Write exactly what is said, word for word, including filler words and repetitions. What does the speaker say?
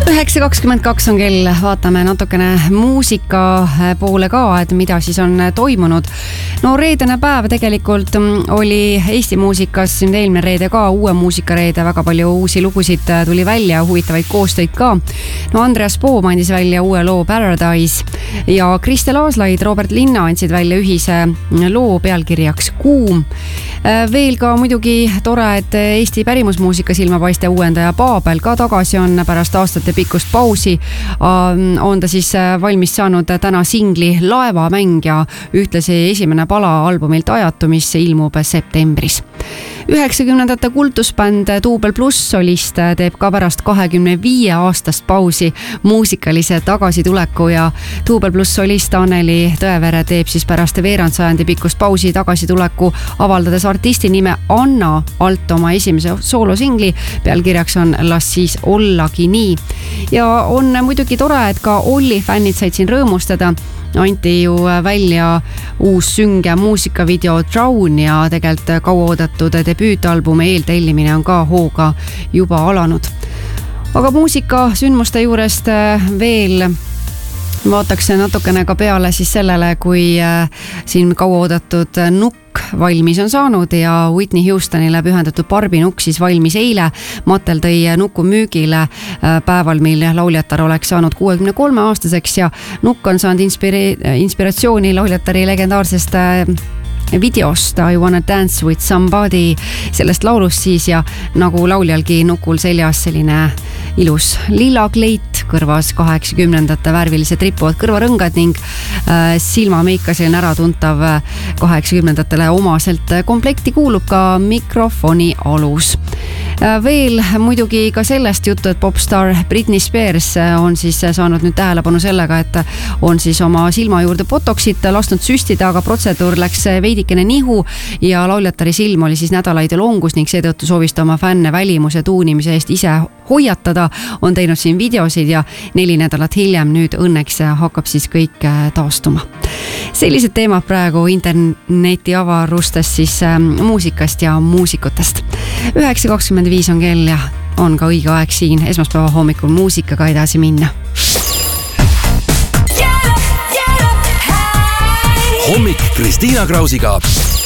üheksa kakskümmend kaks on kell, vaatame natukene muusika poole ka, et mida siis on toimunud. No reedene päev tegelikult oli Eesti muusikas, nüüd eelmine reede ka, uue muusikareede, väga palju uusi lugusid tuli välja, huvitavaid koostöid ka. No Andreas Poom andis välja uue loo Paradise ja Kristel Aaslaid, Robert Linna andsid välja ühise loo pealkirjaks Kuum. Veel ka muidugi tore, et Eesti pärimusmuusika silmapaiste uuendaja Paabel ka tagasi on pärast aastate pikkust pausi. On ta siis valmis saanud täna singli Laevamäng ja ühtlasi esimene pala albumilt Ajatu, mis ilmub septembris. üheksakümnendate kultusbänd Duubel Pluss solist teeb ka pärast kahekümne viie aastast pausi muusikalise tagasituleku ja Duubel Pluss solist Anneli Tõevere teeb siis pärast veerandsajandi pikkust pausi tagasituleku, avaldades artisti nime Anna alt oma esimese soolosingli. Pealkirjaks on Las siis ollagi nii. Ja on muidugi tore, et ka Olli fännid said siin rõõmustada. Anti ju välja uus sünge muusikavideo Drown ja tegelikult kauaoodatud debüütalbumi eeltellimine on ka hooga juba alanud. Aga muusika sündmuste juurest veel vaataks natukene ka peale siis sellele, kui siin kauaoodatud Nukk valmis on saanud ja Whitney Houstonile pühendatud Barbi Nukk siis valmis eile. Mattel tõi Nuku müügile päeval, mil lauljatar oleks saanud kuuekümne kolme aastaseks ja Nukk on saanud inspire- inspiratsiooni lauljatari legendaarsest videost I Wanna Dance With Somebody, sellest laulust siis ja nagu lauljalgi Nukul seljas selline ilus lilla kleit, kõrvas kaheksakümnendate värvilised rippuvad kõrvarõngad ning äh, silmameika selline äratuntav kaheksakümnendatele omaselt komplekti kuulub ka mikrofoni alus. Äh, veel muidugi ka sellest juttu, et popstar Britney Spears on siis saanud nüüd tähelepanu sellega, et on siis oma silma juurde botoxit lasknud süstida, aga protseduur läks veidikene nihu ja lauljatari silm oli siis nädalaid longus ning seetõttu soovis ta oma fänne välimuse tuunimise eest ise hoiatada, on teinud siin videosid ja neli nädalat hiljem nüüd õnneks hakkab siis kõik taastuma. Sellised teemad praegu interneti avarustest siis muusikast ja muusikutest. üheksa kakskümmend viis on kell ja on ka õige aeg siin esmaspäeva hommikul muusikaga edasi minna. Hommik Kristiina Krausiga.